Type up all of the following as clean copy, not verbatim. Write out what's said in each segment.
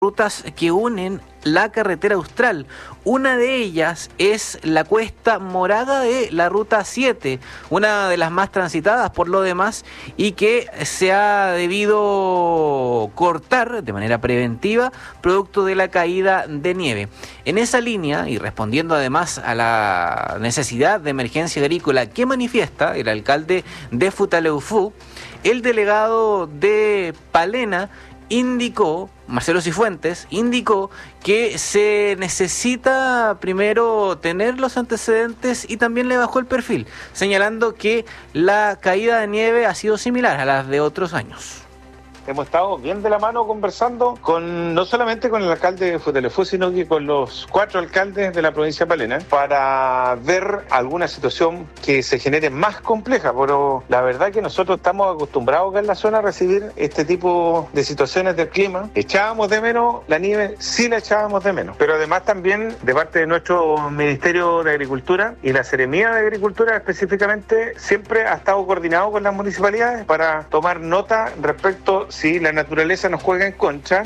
rutas que unen la carretera austral. Una de ellas es la cuesta Moraga de la ruta 7, una de las más transitadas por lo demás y que se ha debido cortar de manera preventiva producto de la caída de nieve. En esa línea, y respondiendo además a la necesidad de emergencia agrícola que manifiesta el alcalde de Futaleufú, el delegado de Palena Marcelo Cifuentes, indicó que se necesita primero tener los antecedentes y también le bajó el perfil, señalando que la caída de nieve ha sido similar a las de otros años. Hemos estado bien de la mano conversando no solamente con el alcalde de Futaleufú, sino que con los 4 alcaldes de la provincia de Palena para ver alguna situación que se genere más compleja, pero la verdad que nosotros estamos acostumbrados acá en la zona a recibir este tipo de situaciones del clima. Echábamos de menos la nieve, sí la echábamos de menos, pero además también de parte de nuestro Ministerio de Agricultura y la Seremía de Agricultura específicamente, siempre ha estado coordinado con las municipalidades para tomar nota respecto si la naturaleza nos juega en contra.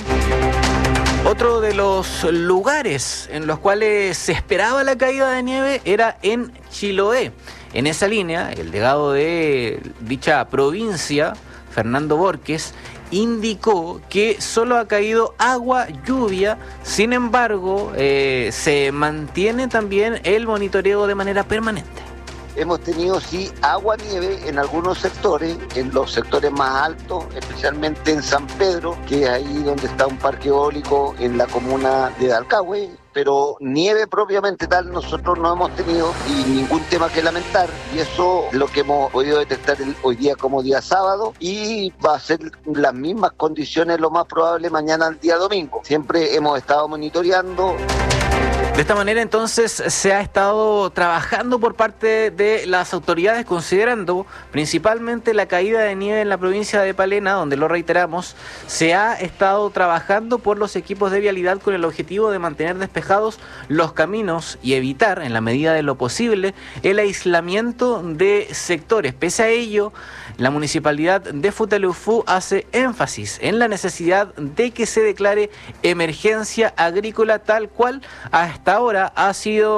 Otro de los lugares en los cuales se esperaba la caída de nieve era en Chiloé. En esa línea, el delegado de dicha provincia, Fernando Borges, indicó que solo ha caído agua, lluvia, sin embargo, se mantiene también el monitoreo de manera permanente. Hemos tenido sí agua, nieve en algunos sectores, en los sectores más altos, especialmente en San Pedro, que es ahí donde está un parque eólico en la comuna de Dalcahue, pero nieve propiamente tal nosotros no hemos tenido y ningún tema que lamentar, y eso es lo que hemos podido detectar hoy día como día sábado, y va a ser las mismas condiciones lo más probable mañana el día domingo. Siempre hemos estado monitoreando. De esta manera entonces se ha estado trabajando por parte de las autoridades considerando principalmente la caída de nieve en la provincia de Palena, donde lo reiteramos, se ha estado trabajando por los equipos de vialidad con el objetivo de mantener despejados los caminos y evitar en la medida de lo posible el aislamiento de sectores. Pese a ello, la municipalidad de Futaleufú hace énfasis en la necesidad de que se declare emergencia agrícola tal cual hasta ahora ha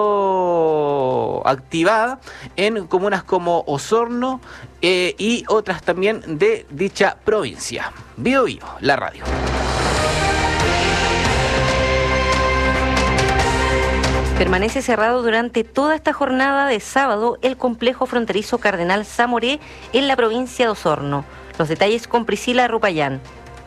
sido activada en comunas como Osorno y otras también de dicha provincia. Bio Bio, la radio. Permanece cerrado durante toda esta jornada de sábado el complejo fronterizo Cardenal Zamoré en la provincia de Osorno. Los detalles con Priscila Rupayán.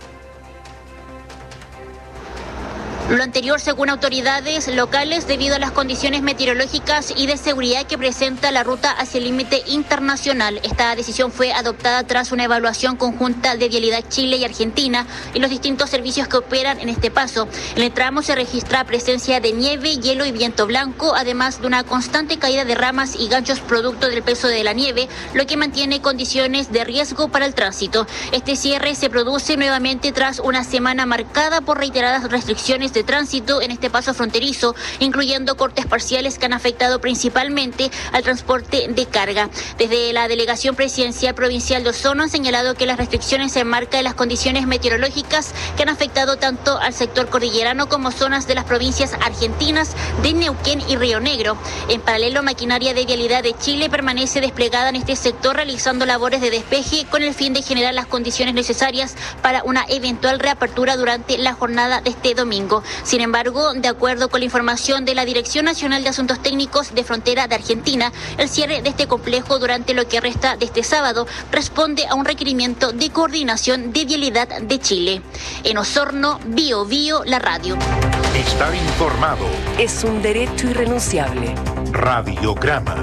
Lo anterior según autoridades locales debido a las condiciones meteorológicas y de seguridad que presenta la ruta hacia el límite internacional. Esta decisión fue adoptada tras una evaluación conjunta de Vialidad Chile y Argentina y los distintos servicios que operan en este paso. En el tramo se registra presencia de nieve, hielo y viento blanco, además de una constante caída de ramas y ganchos producto del peso de la nieve, lo que mantiene condiciones de riesgo para el tránsito. Este cierre se produce nuevamente tras una semana marcada por reiteradas restricciones de tránsito en este paso fronterizo, incluyendo cortes parciales que han afectado principalmente al transporte de carga. Desde la Delegación Presidencial Provincial de Osorno han señalado que las restricciones se enmarcan en las condiciones meteorológicas que han afectado tanto al sector cordillerano como zonas de las provincias argentinas de Neuquén y Río Negro. En paralelo, maquinaria de Vialidad de Chile permanece desplegada en este sector realizando labores de despeje con el fin de generar las condiciones necesarias para una eventual reapertura durante la jornada de este domingo. Sin embargo, de acuerdo con la información de la Dirección Nacional de Asuntos Técnicos de Frontera de Argentina, el cierre de este complejo durante lo que resta de este sábado responde a un requerimiento de coordinación de Vialidad de Chile. En Osorno, Bio Bio, la radio. Estar informado es un derecho irrenunciable. Radiograma.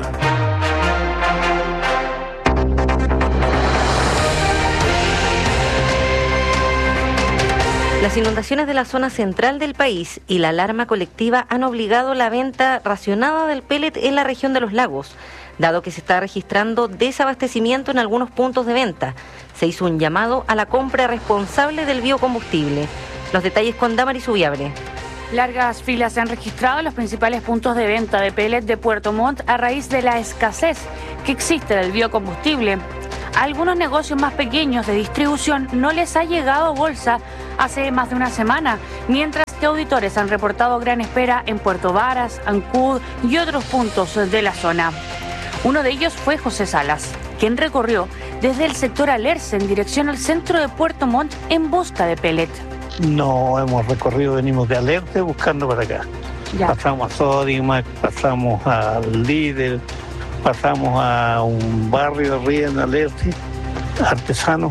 Las inundaciones de la zona central del país y la alarma colectiva han obligado la venta racionada del pellet en la región de los lagos. Dado que se está registrando desabastecimiento en algunos puntos de venta, se hizo un llamado a la compra responsable del biocombustible. Los detalles con Damaris Ubiabre. Largas filas se han registrado en los principales puntos de venta de pellet de Puerto Montt a raíz de la escasez que existe del biocombustible. A algunos negocios más pequeños de distribución no les ha llegado bolsa hace más de una semana, mientras que auditores han reportado gran espera en Puerto Varas, Ancud y otros puntos de la zona. Uno de ellos fue José Salas, quien recorrió desde el sector Alerce en dirección al centro de Puerto Montt en busca de pellet. No hemos recorrido, venimos de Alerce buscando para acá. Ya. Pasamos a Sodimac, pasamos al Líder, pasamos a un barrio arriba en Alerce, artesano.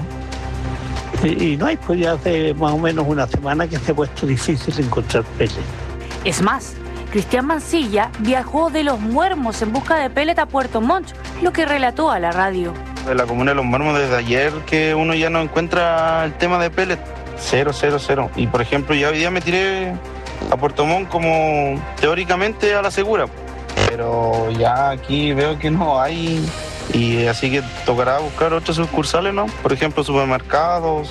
Y no hay, pues ya hace más o menos una semana que se ha puesto difícil encontrar pellet. Es más, Cristian Mancilla viajó de Los Muermos en busca de pellet a Puerto Montt, lo que relató a la radio. De la comuna de Los Muermos desde ayer que uno ya no encuentra el tema de pellet. 0. Y por ejemplo, ya hoy día me tiré a Puerto Montt como teóricamente a la segura, pero ya aquí veo que no hay, y así que tocará buscar otras sucursales, ¿no? Por ejemplo, supermercados,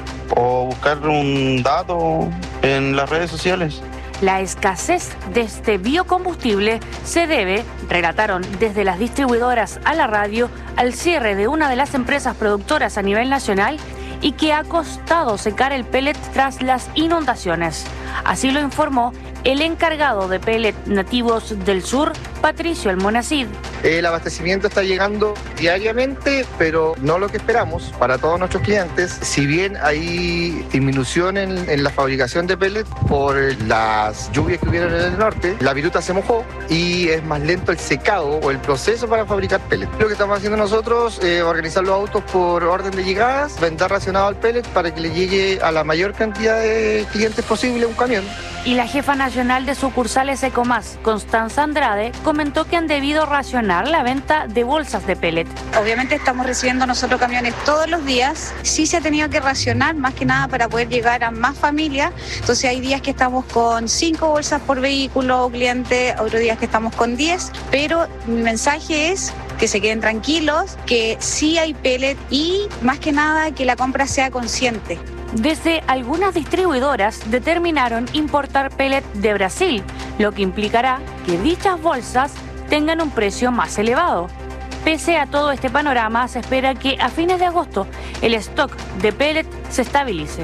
o buscar un dato en las redes sociales. La escasez de este biocombustible se debe, relataron desde las distribuidoras a la radio, al cierre de una de las empresas productoras a nivel nacional y que ha costado secar el pellet tras las inundaciones. Así lo informó el encargado de pellet nativos del sur, Patricio Almonacid. El abastecimiento está llegando diariamente, pero no lo que esperamos para todos nuestros clientes. Si bien hay disminución en la fabricación de pellets por las lluvias que hubieron en el norte, la viruta se mojó y es más lento el secado o el proceso para fabricar pellets. Lo que estamos haciendo nosotros es organizar los autos por orden de llegadas, vender racionado al pellet para que le llegue a la mayor cantidad de clientes posible un camión. Y la jefa nacional de sucursales Ecomás, Constanza Andrade, comentó que han debido racionar la venta de bolsas de pellet. Obviamente estamos recibiendo nosotros camiones todos los días. Sí se ha tenido que racionar, más que nada para poder llegar a más familias. Entonces hay días que estamos con 5 bolsas por vehículo o cliente, otros días que estamos con 10. Pero mi mensaje es que se queden tranquilos, que sí hay pellet y más que nada que la compra sea consciente. Desde algunas distribuidoras determinaron importar pellet de Brasil, lo que implicará que dichas bolsas tengan un precio más elevado. Pese a todo este panorama, se espera que a fines de agosto el stock de pellet se estabilice.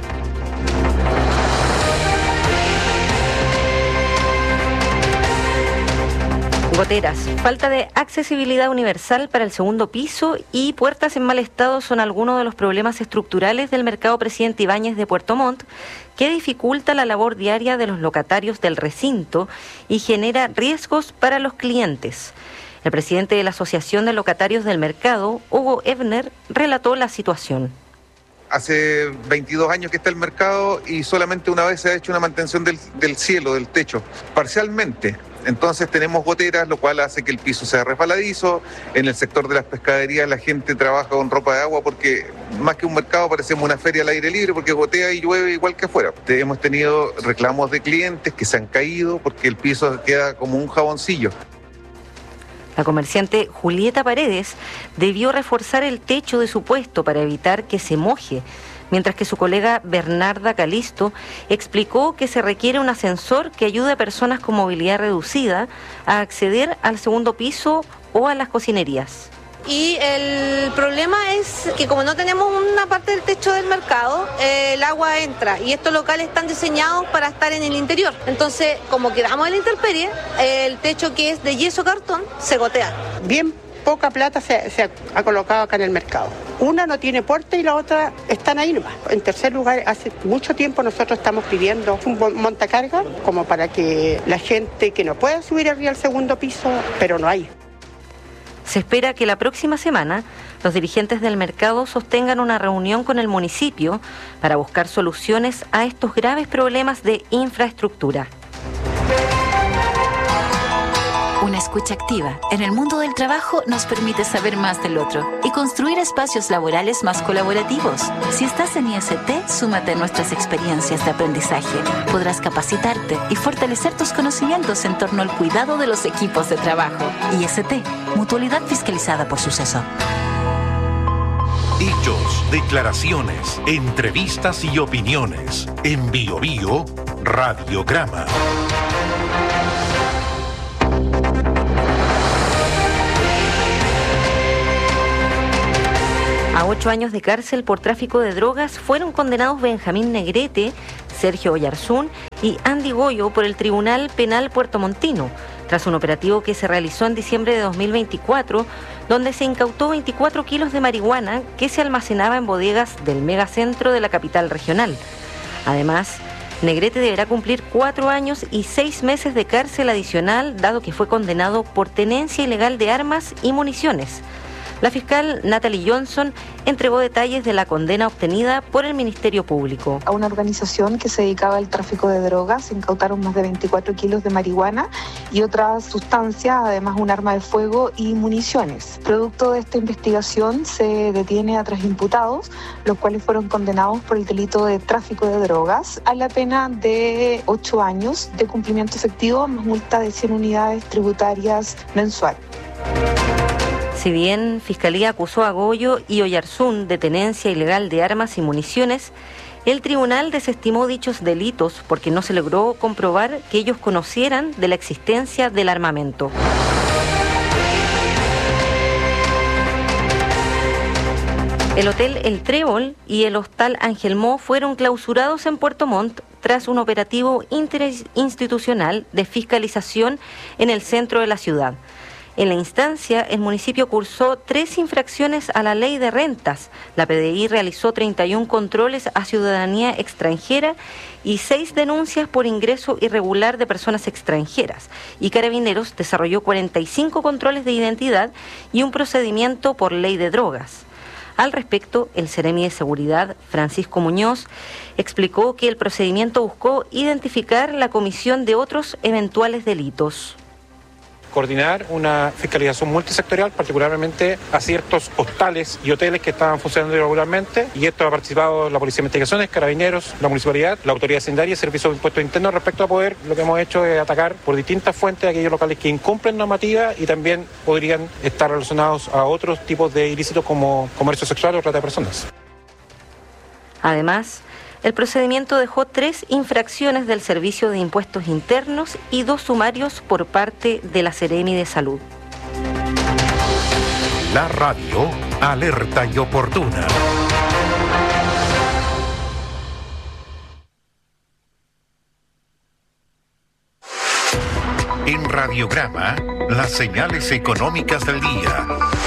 Goteras, falta de accesibilidad universal para el segundo piso y puertas en mal estado son algunos de los problemas estructurales del mercado Presidente Ibáñez de Puerto Montt, que dificulta la labor diaria de los locatarios del recinto y genera riesgos para los clientes. El presidente de la Asociación de Locatarios del Mercado, Hugo Ebner, relató la situación. Hace 22 años que está el mercado y solamente una vez se ha hecho una mantención del cielo, del techo, parcialmente. Entonces tenemos goteras, lo cual hace que el piso sea resbaladizo. En el sector de las pescaderías la gente trabaja con ropa de agua porque más que un mercado parecemos una feria al aire libre porque gotea y llueve igual que afuera. Hemos tenido reclamos de clientes que se han caído porque el piso queda como un jaboncillo. La comerciante Julieta Paredes debió reforzar el techo de su puesto para evitar que se moje, mientras que su colega Bernarda Calisto explicó que se requiere un ascensor que ayude a personas con movilidad reducida a acceder al segundo piso o a las cocinerías. Y el problema es que como no tenemos una parte del techo del mercado, el agua entra y estos locales están diseñados para estar en el interior. Entonces, como quedamos en la intemperie, el techo que es de yeso cartón se gotea. Bien poca plata se ha colocado acá en el mercado. Una no tiene puerta y la otra están ahí nomás. En tercer lugar, hace mucho tiempo nosotros estamos pidiendo un montacarga como para que la gente que no pueda subir arriba al segundo piso, pero no hay. Se espera que la próxima semana los dirigentes del mercado sostengan una reunión con el municipio para buscar soluciones a estos graves problemas de infraestructura. Una escucha activa en el mundo del trabajo nos permite saber más del otro y construir espacios laborales más colaborativos. Si estás en IST, súmate a nuestras experiencias de aprendizaje. Podrás capacitarte y fortalecer tus conocimientos en torno al cuidado de los equipos de trabajo. IST, Mutualidad Fiscalizada por Suceso. Hechos, declaraciones, entrevistas y opiniones. En Bio Bio, Radiograma. A 8 años de cárcel por tráfico de drogas fueron condenados Benjamín Negrete, Sergio Oyarzún y Andy Goyo por el Tribunal Penal puertomontino, tras un operativo que se realizó en diciembre de 2024, donde se incautó 24 kilos de marihuana que se almacenaba en bodegas del megacentro de la capital regional. Además, Negrete deberá cumplir 4 años y 6 meses de cárcel adicional, dado que fue condenado por tenencia ilegal de armas y municiones. La fiscal Natalie Johnson entregó detalles de la condena obtenida por el Ministerio Público. A una organización que se dedicaba al tráfico de drogas se incautaron más de 24 kilos de marihuana y otras sustancias, además un arma de fuego y municiones. Producto de esta investigación se detiene a 3 imputados, los cuales fueron condenados por el delito de tráfico de drogas a la pena de 8 años de cumplimiento efectivo más multa de 100 unidades tributarias mensual. Si bien Fiscalía acusó a Goyo y Oyarzún de tenencia ilegal de armas y municiones, el tribunal desestimó dichos delitos porque no se logró comprobar que ellos conocieran de la existencia del armamento. El Hotel El Trébol y el Hostal Ángel Mo fueron clausurados en Puerto Montt tras un operativo interinstitucional de fiscalización en el centro de la ciudad. En la instancia, el municipio cursó 3 infracciones a la ley de rentas. La PDI realizó 31 controles a ciudadanía extranjera y 6 denuncias por ingreso irregular de personas extranjeras. Y Carabineros desarrolló 45 controles de identidad y un procedimiento por ley de drogas. Al respecto, el Seremi de Seguridad, Francisco Muñoz, explicó que el procedimiento buscó identificar la comisión de otros eventuales delitos. Coordinar una fiscalización multisectorial, particularmente a ciertos hostales y hoteles que estaban funcionando irregularmente, y esto ha participado la Policía de Investigaciones, Carabineros, la Municipalidad, la Autoridad Hacendaria y el Servicio de Impuestos Internos. Respecto a poder, lo que hemos hecho es atacar por distintas fuentes aquellos locales que incumplen normativa y también podrían estar relacionados a otros tipos de ilícitos como comercio sexual o trata de personas. Además, el procedimiento dejó 3 infracciones del Servicio de Impuestos Internos y 2 sumarios por parte de la Seremi de Salud. La radio alerta y oportuna. En Radiograma, las señales económicas del día.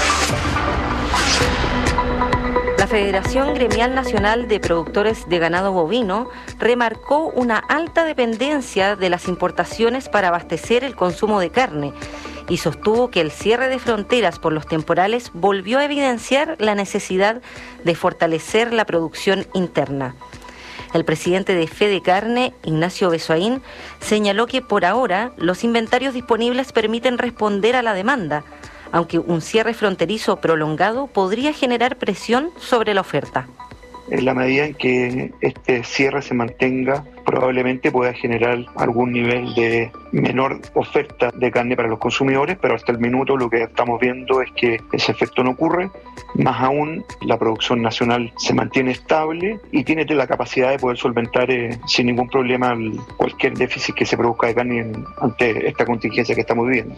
La Federación Gremial Nacional de Productores de Ganado Bovino remarcó una alta dependencia de las importaciones para abastecer el consumo de carne y sostuvo que el cierre de fronteras por los temporales volvió a evidenciar la necesidad de fortalecer la producción interna. El presidente de Fedecarne, Ignacio Besoaín, señaló que por ahora los inventarios disponibles permiten responder a la demanda, aunque un cierre fronterizo prolongado podría generar presión sobre la oferta. En la medida en que este cierre se mantenga, probablemente pueda generar algún nivel de menor oferta de carne para los consumidores, pero hasta el minuto lo que estamos viendo es que ese efecto no ocurre. Más aún, la producción nacional se mantiene estable y tiene la capacidad de poder solventar sin ningún problema cualquier déficit que se produzca de carne ante esta contingencia que estamos viviendo.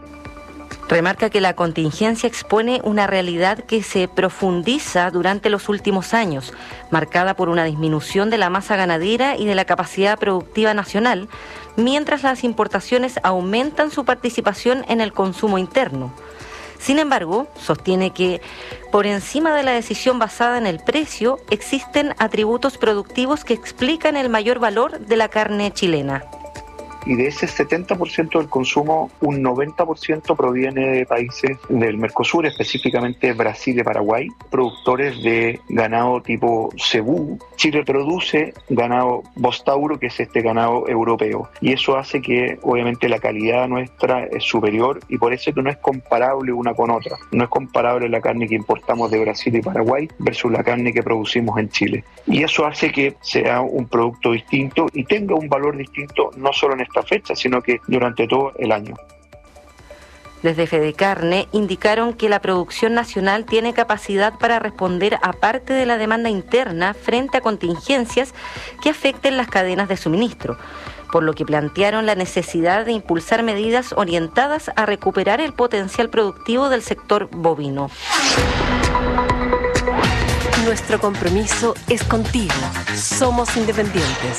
Remarca que la contingencia expone una realidad que se profundiza durante los últimos años, marcada por una disminución de la masa ganadera y de la capacidad productiva nacional, mientras las importaciones aumentan su participación en el consumo interno. Sin embargo, sostiene que, por encima de la decisión basada en el precio, existen atributos productivos que explican el mayor valor de la carne chilena. Y de ese 70% del consumo, un 90% proviene de países del Mercosur, específicamente Brasil y Paraguay, productores de ganado tipo cebú. Chile produce ganado bostauro, que es este ganado europeo, y eso hace que obviamente la calidad nuestra es superior y por eso que no es comparable una con otra. No es comparable la carne que importamos de Brasil y Paraguay versus la carne que producimos en Chile. Y eso hace que sea un producto distinto y tenga un valor distinto no solo en esta fecha, sino que durante todo el año. Desde Fedecarne indicaron que la producción nacional tiene capacidad para responder a parte de la demanda interna frente a contingencias que afecten las cadenas de suministro, por lo que plantearon la necesidad de impulsar medidas orientadas a recuperar el potencial productivo del sector bovino. Nuestro compromiso es contigo. Somos independientes.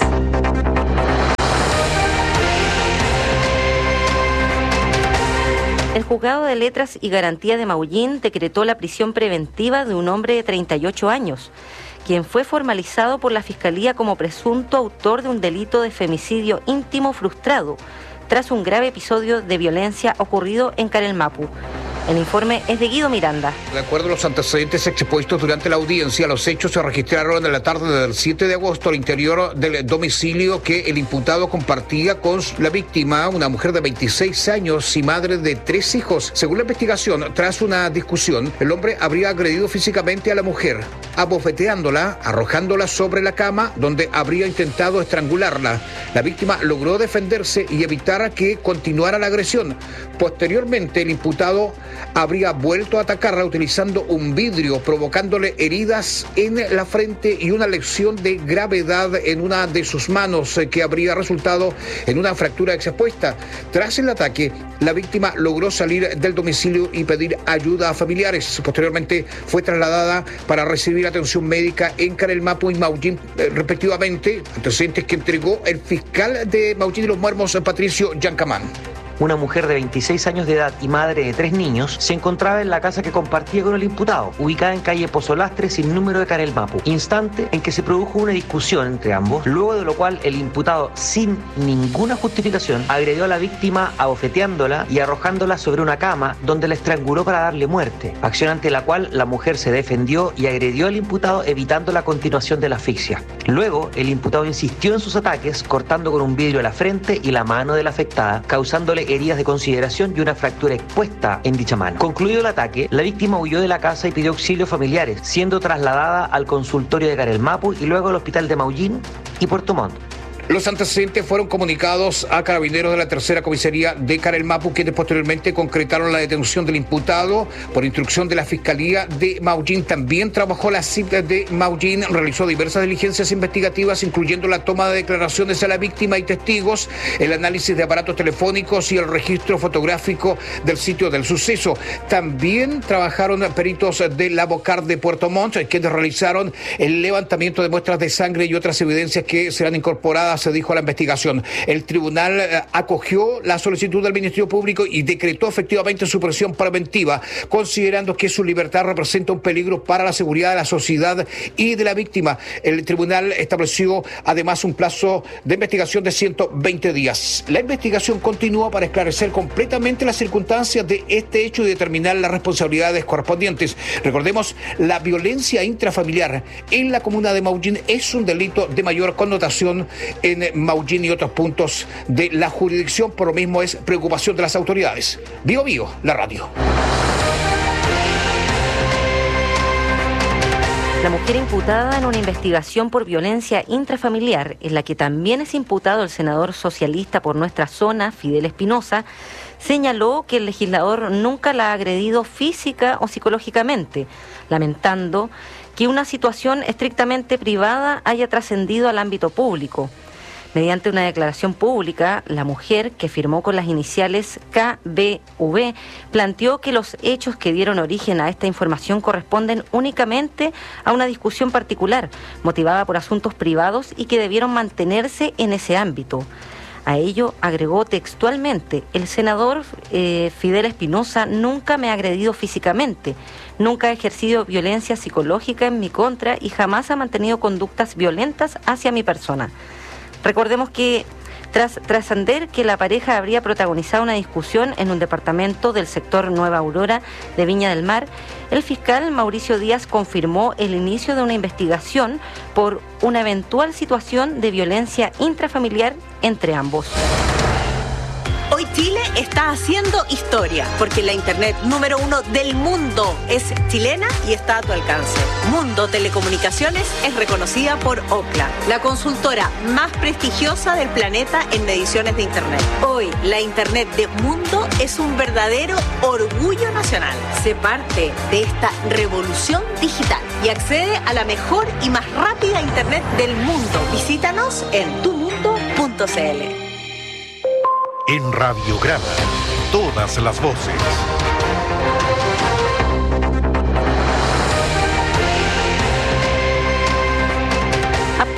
El Juzgado de Letras y Garantía de Maullín decretó la prisión preventiva de un hombre de 38 años, quien fue formalizado por la Fiscalía como presunto autor de un delito de femicidio íntimo frustrado, tras un grave episodio de violencia ocurrido en Carelmapu. El informe es de Guido Miranda. De acuerdo a los antecedentes expuestos durante la audiencia, los hechos se registraron en la tarde del 7 de agosto al interior del domicilio que el imputado compartía con la víctima, una mujer de 26 años y madre de 3 hijos. Según la investigación, tras una discusión, el hombre habría agredido físicamente a la mujer, abofeteándola, arrojándola sobre la cama, donde habría intentado estrangularla. La víctima logró defenderse y evitar que continuara la agresión. Posteriormente, el imputado habría vuelto a atacarla utilizando un vidrio, provocándole heridas en la frente y una lesión de gravedad en una de sus manos, que habría resultado en una fractura expuesta. Tras el ataque, la víctima logró salir del domicilio y pedir ayuda a familiares. Posteriormente fue trasladada para recibir atención médica en Carelmapu y Maullín, respectivamente, antecedentes que entregó el fiscal de Maullín y Los Muermos, Patricio Yancamán. Una mujer de 26 años de edad y madre de 3 niños se encontraba en la casa que compartía con el imputado, ubicada en calle Pozolastre sin número de Carelmapu, instante en que se produjo una discusión entre ambos, luego de lo cual el imputado, sin ninguna justificación, agredió a la víctima abofeteándola y arrojándola sobre una cama donde la estranguló para darle muerte, acción ante la cual la mujer se defendió y agredió al imputado evitando la continuación de la asfixia. Luego, el imputado insistió en sus ataques, cortando con un vidrio la frente y la mano de la afectada, causándole heridas de consideración y una fractura expuesta en dicha mano. Concluido el ataque, la víctima huyó de la casa y pidió auxilios familiares, siendo trasladada al consultorio de Carelmapu y luego al hospital de Maullín y Puerto Montt. Los antecedentes fueron comunicados a carabineros de la tercera comisaría de Carelmapu, quienes posteriormente concretaron la detención del imputado por instrucción de la Fiscalía de Maullín. También trabajó la CIP de Maullín, realizó diversas diligencias investigativas, incluyendo la toma de declaraciones a la víctima y testigos, el análisis de aparatos telefónicos y el registro fotográfico del sitio del suceso. También trabajaron peritos de la Bocar de Puerto Montt, quienes realizaron el levantamiento de muestras de sangre y otras evidencias que serán incorporadas, se dijo, a la investigación. El tribunal acogió la solicitud del Ministerio Público y decretó efectivamente su prisión preventiva, considerando que su libertad representa un peligro para la seguridad de la sociedad y de la víctima. El tribunal estableció además un plazo de investigación de 120 días. La investigación continúa para esclarecer completamente las circunstancias de este hecho y determinar las responsabilidades correspondientes. Recordemos, la violencia intrafamiliar en la comuna de Maullín es un delito de mayor connotación en Maullín y otros puntos de la jurisdicción. Por lo mismo es preocupación de las autoridades. Bio Bio, la radio. La mujer imputada en una investigación por violencia intrafamiliar, en la que también es imputado el senador socialista por nuestra zona, Fidel Espinosa, señaló que el legislador nunca la ha agredido física o psicológicamente, lamentando que una situación estrictamente privada haya trascendido al ámbito público. Mediante una declaración pública, la mujer, que firmó con las iniciales KBV, planteó que los hechos que dieron origen a esta información corresponden únicamente a una discusión particular, motivada por asuntos privados y que debieron mantenerse en ese ámbito. A ello agregó textualmente: el senador Fidel Espinosa nunca me ha agredido físicamente, nunca ha ejercido violencia psicológica en mi contra y jamás ha mantenido conductas violentas hacia mi persona. Recordemos que tras trascender que la pareja habría protagonizado una discusión en un departamento del sector Nueva Aurora de Viña del Mar, el fiscal Mauricio Díaz confirmó el inicio de una investigación por una eventual situación de violencia intrafamiliar entre ambos. Hoy Chile está haciendo historia, porque la internet número 1 del mundo es chilena y está a tu alcance. Mundo Telecomunicaciones es reconocida por Ookla, la consultora más prestigiosa del planeta en mediciones de internet. Hoy, la internet de Mundo es un verdadero orgullo nacional. Sé parte de esta revolución digital y accede a la mejor y más rápida internet del mundo. Visítanos en tumundo.cl. En Radiograma, todas las voces.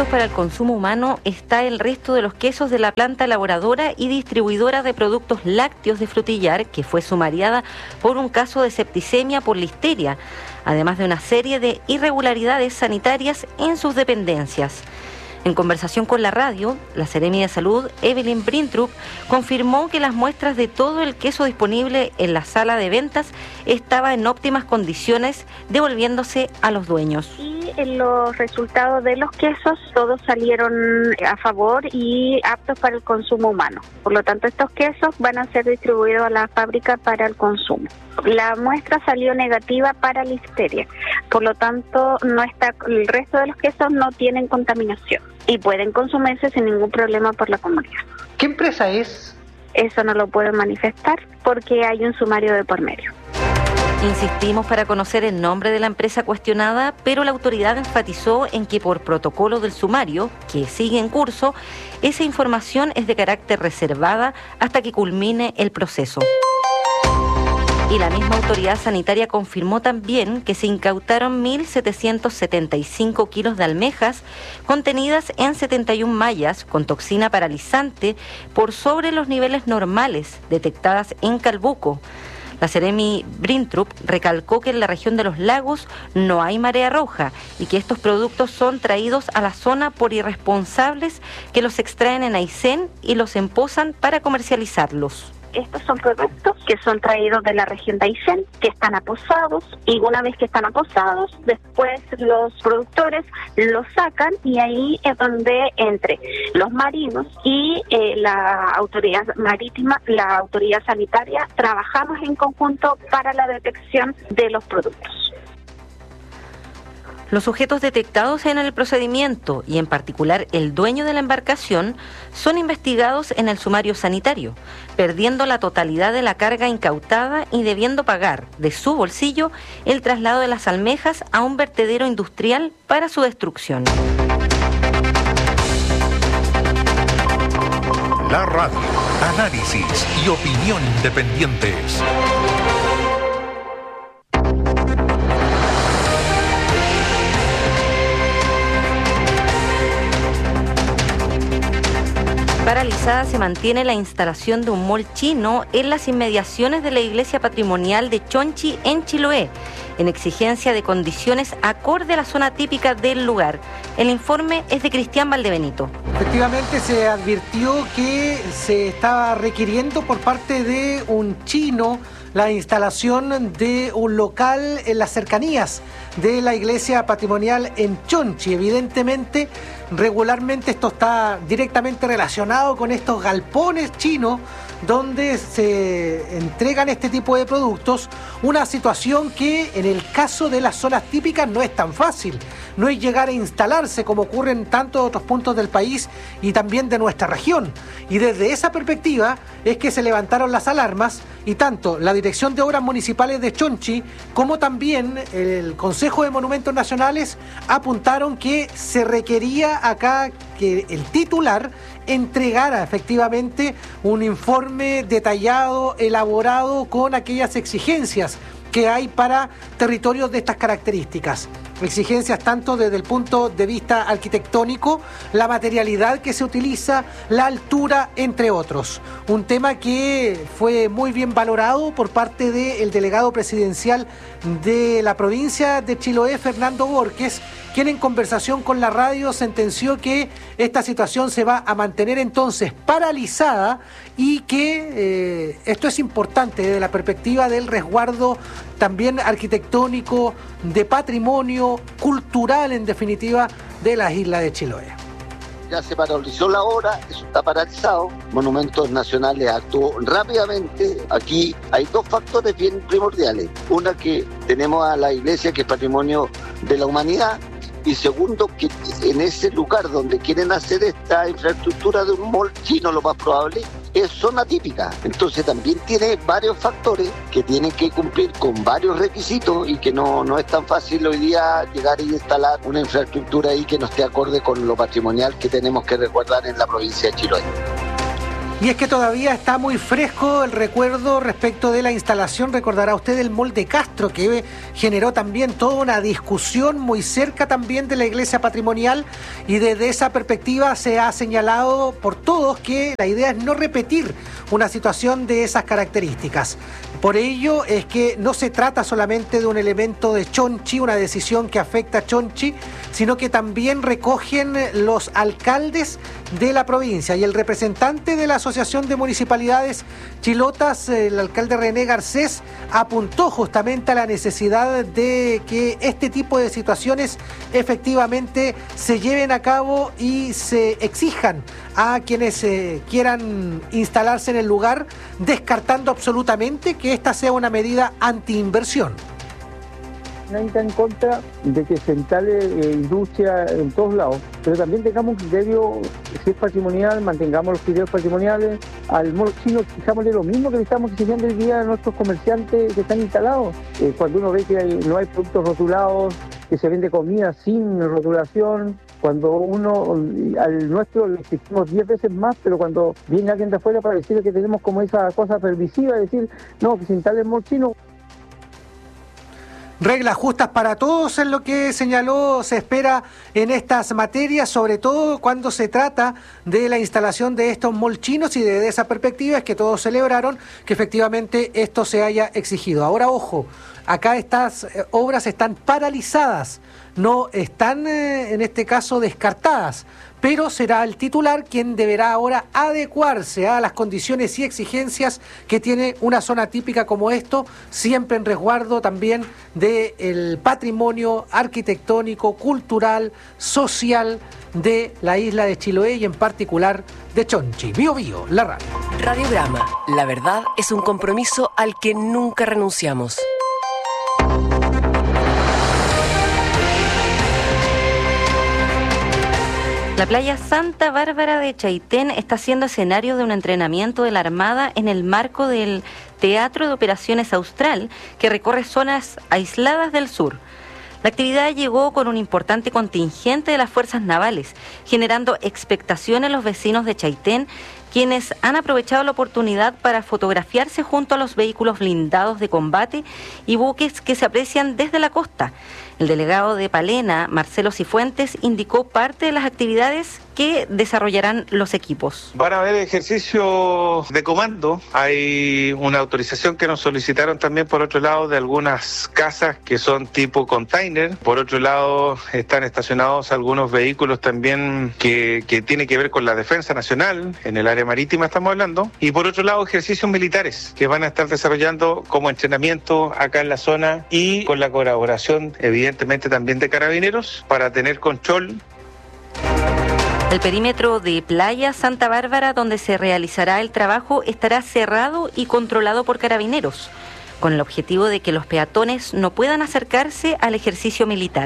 aptos para el consumo humano está el resto de los quesos de la planta elaboradora y distribuidora de productos lácteos de Frutillar, que fue sumariada por un caso de septicemia por listeria, además de una serie de irregularidades sanitarias en sus dependencias. En conversación con la radio, la Seremi de Salud, Evelyn Brintrup, confirmó que las muestras de todo el queso disponible en la sala de ventas estaba en óptimas condiciones, devolviéndose a los dueños. Y los resultados de los quesos todos salieron a favor y aptos para el consumo humano. Por lo tanto, estos quesos van a ser distribuidos a la fábrica para el consumo. La muestra salió negativa para listeria, por lo tanto el resto de los quesos no tienen contaminación y pueden consumirse sin ningún problema por la comunidad. ¿Qué empresa es? Eso no lo puedo manifestar porque hay un sumario de por medio. Insistimos para conocer el nombre de la empresa cuestionada, pero la autoridad enfatizó en que por protocolo del sumario, que sigue en curso, esa información es de carácter reservada hasta que culmine el proceso. Y la misma autoridad sanitaria confirmó también que se incautaron 1.775 kilos de almejas contenidas en 71 mallas con toxina paralizante por sobre los niveles normales detectadas en Calbuco. La Seremi Brintrup recalcó que en la región de los lagos no hay marea roja y que estos productos son traídos a la zona por irresponsables que los extraen en Aysén y los emposan para comercializarlos. Estos son productos que son traídos de la región de Aysén, que están aposados, y una vez que están aposados, después los productores los sacan y ahí es donde entre los marinos y la autoridad marítima, la autoridad sanitaria, trabajamos en conjunto para la detección de los productos. Los sujetos detectados en el procedimiento, y en particular el dueño de la embarcación, son investigados en el sumario sanitario, perdiendo la totalidad de la carga incautada y debiendo pagar de su bolsillo el traslado de las almejas a un vertedero industrial para su destrucción. La radio, análisis y opinión independientes. Paralizada se mantiene la instalación de un mall chino en las inmediaciones de la iglesia patrimonial de Chonchi en Chiloé, en exigencia de condiciones acorde a la zona típica del lugar. El informe es de Cristian Valdebenito. Efectivamente, se advirtió que se estaba requiriendo por parte de un chino la instalación de un local en las cercanías de la iglesia patrimonial en Chonchi. Evidentemente, regularmente esto está directamente relacionado con estos galpones chinos donde se entregan este tipo de productos, una situación que en el caso de las zonas típicas no es tan fácil, no es llegar a instalarse como ocurre en tantos otros puntos del país y también de nuestra región. Y desde esa perspectiva es que se levantaron las alarmas y tanto la Dirección de Obras Municipales de Chonchi como también el Consejo de Monumentos Nacionales apuntaron que se requería acá que el titular entregara efectivamente un informe detallado, elaborado con aquellas exigencias que hay para territorios de estas características. Exigencias tanto desde el punto de vista arquitectónico, la materialidad que se utiliza, la altura, entre otros. Un tema que fue muy bien valorado por parte del delegado presidencial de la provincia de Chiloé, Fernando Borges, quien en conversación con la radio sentenció que esta situación se va a mantener entonces paralizada y que esto es importante desde la perspectiva del resguardo también arquitectónico, de patrimonio cultural en definitiva de las islas de Chiloé. Ya se paralizó la obra, eso está paralizado. Monumentos Nacionales actuó rápidamente. Aquí hay dos factores bien primordiales. Una, que tenemos a la iglesia, que es patrimonio de la humanidad, y segundo, que en ese lugar donde quieren hacer esta infraestructura de un mall chino, lo más probable, es zona típica. Entonces también tiene varios factores que tienen que cumplir con varios requisitos y que no es tan fácil hoy día llegar e instalar una infraestructura ahí que no esté acorde con lo patrimonial que tenemos que resguardar en la provincia de Chiloé. Y es que todavía está muy fresco el recuerdo respecto de la instalación, recordará usted, el Mall de Castro, que generó también toda una discusión muy cerca también de la iglesia patrimonial, y desde esa perspectiva se ha señalado por todos que la idea es no repetir una situación de esas características. Por ello es que no se trata solamente de un elemento de Chonchi, una decisión que afecta a Chonchi, sino que también recogen los alcaldes de la provincia. Y el representante de la Asociación de Municipalidades Chilotas, el alcalde René Garcés, apuntó justamente a la necesidad de que este tipo de situaciones efectivamente se lleven a cabo y se exijan a quienes quieran instalarse en el lugar, descartando absolutamente que esta sea una medida antiinversión. Nadie está en contra de que se instale industria en todos lados, pero también tengamos un criterio, si es patrimonial, mantengamos los criterios patrimoniales. Al mall chino fijámosle lo mismo que le estamos exigiendo hoy día a nuestros comerciantes que están instalados. Cuando uno ve que no hay productos rotulados, que se vende comida sin rotulación, cuando al nuestro le exigimos 10 veces más, pero cuando viene alguien de afuera para decirle que tenemos como esa cosa permisiva, decir, no, que se instale el mall chino. Reglas justas para todos es lo que señaló, se espera en estas materias, sobre todo cuando se trata de la instalación de estos mall chinos, y desde esa perspectiva es que todos celebraron que efectivamente esto se haya exigido. Ahora, ojo, acá estas obras están paralizadas, no están en este caso descartadas, pero será el titular quien deberá ahora adecuarse a las condiciones y exigencias que tiene una zona típica como esto, siempre en resguardo también del patrimonio arquitectónico, cultural, social de la isla de Chiloé y en particular de Chonchi. Bío Bío, la radio. Radiograma, la verdad es un compromiso al que nunca renunciamos. La playa Santa Bárbara de Chaitén está siendo escenario de un entrenamiento de la Armada en el marco del Teatro de Operaciones Austral, que recorre zonas aisladas del sur. La actividad llegó con un importante contingente de las fuerzas navales, generando expectación en los vecinos de Chaitén, quienes han aprovechado la oportunidad para fotografiarse junto a los vehículos blindados de combate y buques que se aprecian desde la costa. El delegado de Palena, Marcelo Cifuentes, indicó parte de las actividades que desarrollarán los equipos. Van a haber ejercicios de comando. Hay una autorización que nos solicitaron también, por otro lado, de algunas casas que son tipo container. Por otro lado, están estacionados algunos vehículos también que tienen que ver con la defensa nacional, en el área marítima estamos hablando. Y por otro lado, ejercicios militares que van a estar desarrollando como entrenamiento acá en la zona, y con la colaboración, evidentemente, también de Carabineros, para tener control. El perímetro de Playa Santa Bárbara, donde se realizará el trabajo, estará cerrado y controlado por Carabineros, con el objetivo de que los peatones no puedan acercarse al ejercicio militar.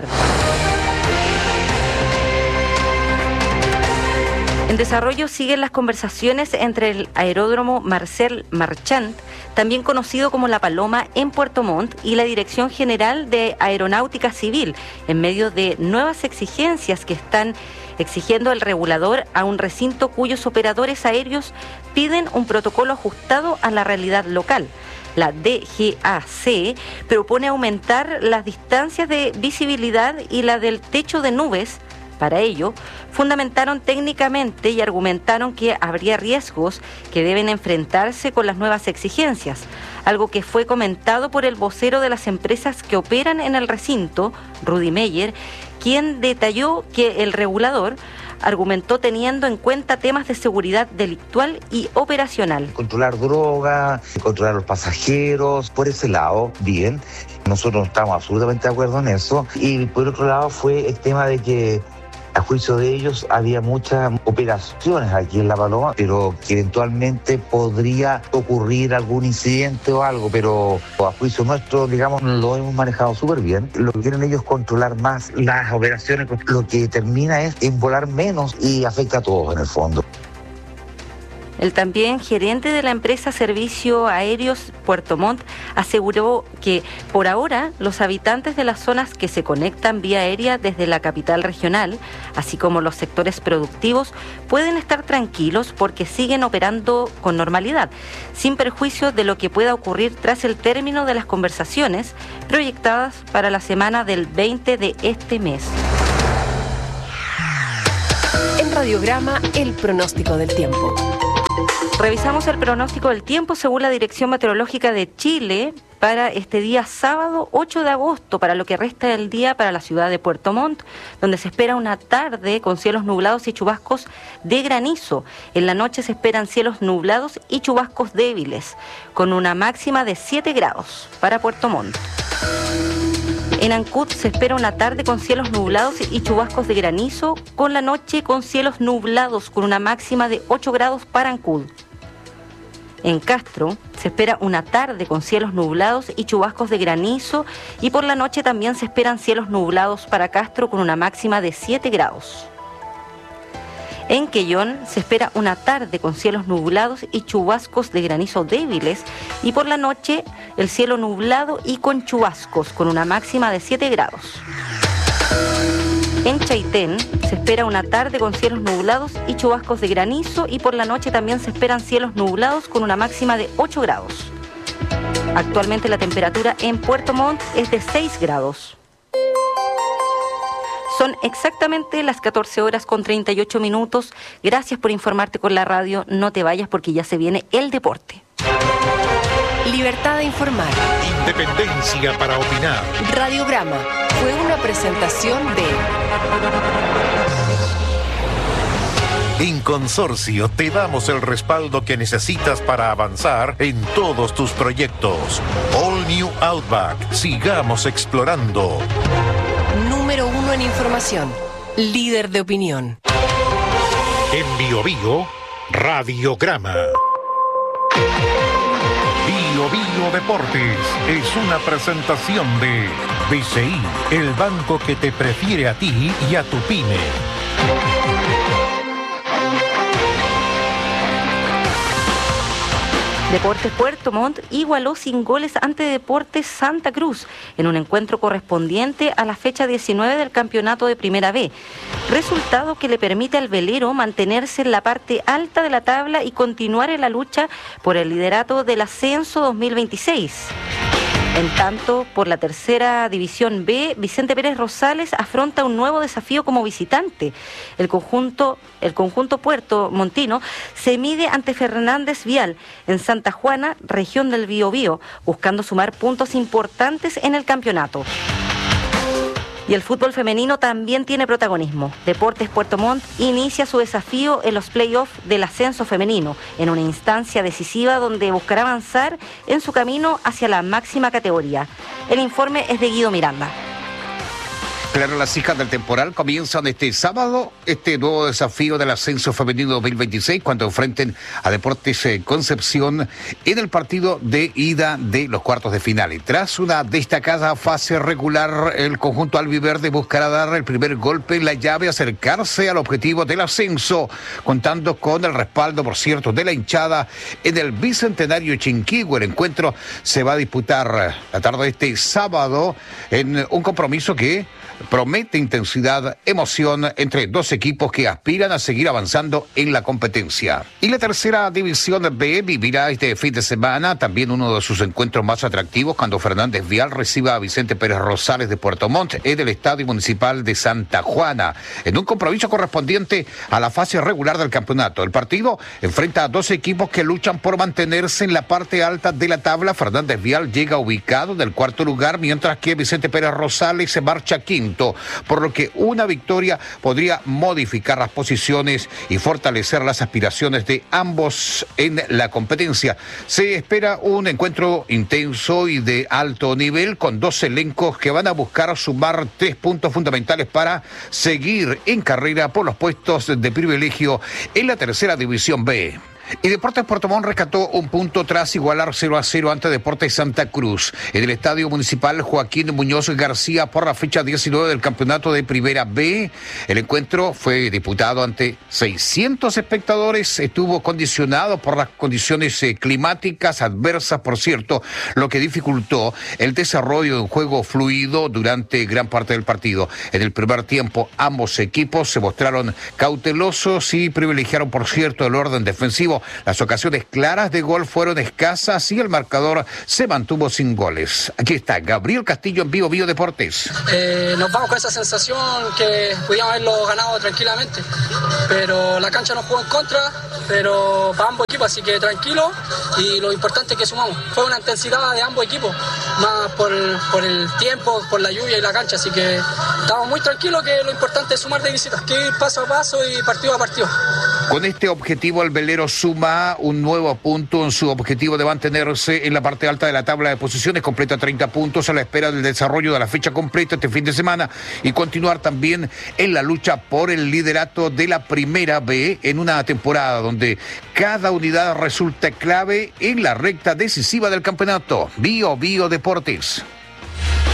En desarrollo siguen las conversaciones entre el aeródromo Marcel Marchand, también conocido como La Paloma, en Puerto Montt, y la Dirección General de Aeronáutica Civil, en medio de nuevas exigencias que están exigiendo el regulador a un recinto cuyos operadores aéreos piden un protocolo ajustado a la realidad local. La DGAC propone aumentar las distancias de visibilidad y la del techo de nubes. Para ello, fundamentaron técnicamente y argumentaron que habría riesgos que deben enfrentarse con las nuevas exigencias, algo que fue comentado por el vocero de las empresas que operan en el recinto, Rudy Meyer, quien detalló que el regulador argumentó teniendo en cuenta temas de seguridad delictual y operacional. Controlar droga, controlar los pasajeros, por ese lado, bien. Nosotros no estamos absolutamente de acuerdo en eso. Y por otro lado fue el tema de que, a juicio de ellos, había muchas operaciones aquí en La Paloma, pero que eventualmente podría ocurrir algún incidente o algo, pero a juicio nuestro, digamos, lo hemos manejado súper bien. Lo que quieren ellos es controlar más las operaciones, lo que termina es en volar menos y afecta a todos en el fondo. El también gerente de la empresa Servicio Aéreos Puerto Montt aseguró que por ahora los habitantes de las zonas que se conectan vía aérea desde la capital regional, así como los sectores productivos, pueden estar tranquilos porque siguen operando con normalidad, sin perjuicio de lo que pueda ocurrir tras el término de las conversaciones proyectadas para la semana del 20 de este mes. En Radiograma, el pronóstico del tiempo. Revisamos el pronóstico del tiempo según la Dirección Meteorológica de Chile para este día sábado 8 de agosto, para lo que resta del día para la ciudad de Puerto Montt, donde se espera una tarde con cielos nublados y chubascos de granizo. En la noche se esperan cielos nublados y chubascos débiles, con una máxima de 7 grados para Puerto Montt. En Ancud se espera una tarde con cielos nublados y chubascos de granizo, con la noche con cielos nublados, con una máxima de 8 grados para Ancud. En Castro se espera una tarde con cielos nublados y chubascos de granizo, y por la noche también se esperan cielos nublados para Castro con una máxima de 7 grados. En Quellón se espera una tarde con cielos nublados y chubascos de granizo débiles, y por la noche el cielo nublado y con chubascos con una máxima de 7 grados. En Chaitén se espera una tarde con cielos nublados y chubascos de granizo, y por la noche también se esperan cielos nublados con una máxima de 8 grados. Actualmente la temperatura en Puerto Montt es de 6 grados. Son exactamente las 14 horas con 38 minutos. Gracias por informarte con la radio. No te vayas porque ya se viene el deporte. Libertad de informar. Independencia para opinar. Radiograma fue una presentación de... En Consorcio te damos el respaldo que necesitas para avanzar en todos tus proyectos. All New Outback. Sigamos explorando. Número 1 en información. Líder de opinión. En Bio Bio, Radiograma. Bio Bio Deportes es una presentación de BCI, el banco que te prefiere a ti y a tu pyme. Deportes Puerto Montt igualó sin goles ante Deportes Santa Cruz en un encuentro correspondiente a la fecha 19 del campeonato de Primera B. Resultado que le permite al velero mantenerse en la parte alta de la tabla y continuar en la lucha por el liderato del ascenso 2026. En tanto, por la tercera división B, Vicente Pérez Rosales afronta un nuevo desafío como visitante. El conjunto puerto montino se mide ante Fernández Vial en Santa Juana, región del Biobío, buscando sumar puntos importantes en el campeonato. Y el fútbol femenino también tiene protagonismo. Deportes Puerto Montt inicia su desafío en los playoffs del ascenso femenino, en una instancia decisiva donde buscará avanzar en su camino hacia la máxima categoría. El informe es de Guido Miranda. Claro, las hijas del temporal comienzan este sábado este nuevo desafío del ascenso femenino 2026 cuando enfrenten a Deportes Concepción en el partido de ida de los cuartos de final. Y tras una destacada fase regular, el conjunto albiverde buscará dar el primer golpe en la llave, acercarse al objetivo del ascenso, contando con el respaldo, por cierto, de la hinchada en el Bicentenario Chinquihue. El encuentro se va a disputar la tarde de este sábado en un compromiso que promete intensidad, emoción entre dos equipos que aspiran a seguir avanzando en la competencia. Y la tercera división B vivirá este fin de semana también uno de sus encuentros más atractivos cuando Fernández Vial reciba a Vicente Pérez Rosales de Puerto Montt en el Estadio Municipal de Santa Juana, en un compromiso correspondiente a la fase regular del campeonato. El partido enfrenta a dos equipos que luchan por mantenerse en la parte alta de la tabla. Fernández Vial llega ubicado en el cuarto lugar, mientras que Vicente Pérez Rosales se marcha quinto, por lo que una victoria podría modificar las posiciones y fortalecer las aspiraciones de ambos en la competencia. Se espera un encuentro intenso y de alto nivel con dos elencos que van a buscar sumar 3 puntos fundamentales para seguir en carrera por los puestos de privilegio en la tercera división B. Y Deportes Puerto Montt rescató un punto tras igualar 0-0 ante Deportes Santa Cruz. En el Estadio Municipal Joaquín Muñoz García por la fecha 19 del campeonato de Primera B. El encuentro fue disputado ante 600 espectadores. Estuvo condicionado por las condiciones climáticas adversas, por cierto, lo que dificultó el desarrollo de un juego fluido durante gran parte del partido. En el primer tiempo, ambos equipos se mostraron cautelosos y privilegiaron, por cierto, el orden defensivo. Las ocasiones claras de gol fueron escasas y el marcador se mantuvo sin goles. Aquí está Gabriel Castillo en Vivo Deportes. Nos vamos con esa sensación que pudimos haberlo ganado tranquilamente, pero la cancha nos jugó en contra, pero para ambos equipos, así que tranquilo, y lo importante es que sumamos. Fue una intensidad de ambos equipos, más por el tiempo, por la lluvia y la cancha, así que estamos muy tranquilos, que lo importante es sumar de visita, que ir paso a paso y partido a partido. Con este objetivo, el velero suma un nuevo punto en su objetivo de mantenerse en la parte alta de la tabla de posiciones, completa 30 puntos a la espera del desarrollo de la fecha completa este fin de semana y continuar también en la lucha por el liderato de la Primera B en una temporada donde cada unidad resulta clave en la recta decisiva del campeonato. Bio Deportes.